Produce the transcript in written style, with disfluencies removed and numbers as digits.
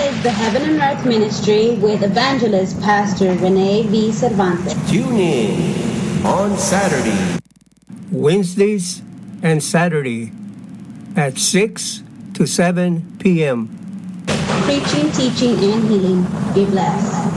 is the Heaven and Earth Ministry with evangelist Pastor Rene V. Cervantes. Tune in on Saturday, Wednesdays, and Saturday at 6 to 7 p.m. Preaching, teaching, and healing. Be blessed.